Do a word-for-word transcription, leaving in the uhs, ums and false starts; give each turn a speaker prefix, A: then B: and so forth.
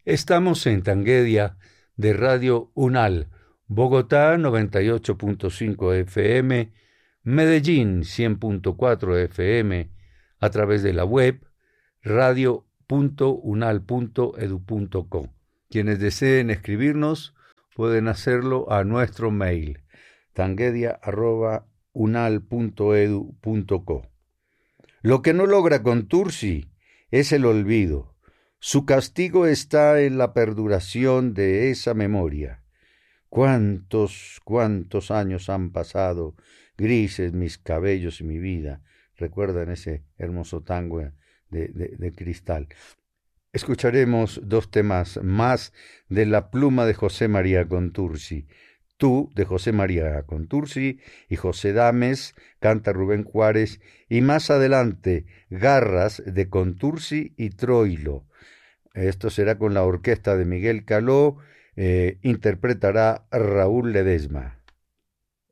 A: Estamos en Tanguedia de Radio UNAL, Bogotá noventa y ocho punto cinco F M, Medellín cien punto cuatro F M, a través de la web radio punto unal punto edu punto co. Quienes deseen escribirnos pueden hacerlo a nuestro mail tanguedia arroba unal punto edu punto co. Lo que no logra Contursi es el olvido. Su castigo está en la perduración de esa memoria. Cuántos, cuántos años han pasado, grises mis cabellos y mi vida. Recuerdan ese hermoso tango de, de, de Cristal. Escucharemos dos temas más de la pluma de José María Contursi. Tú, de José María Contursi, y José Dames, canta Rubén Juárez, y más adelante, Garras, de Contursi y Troilo. Esto será con la orquesta de Miguel Caló, eh, interpretará Raúl Ledesma.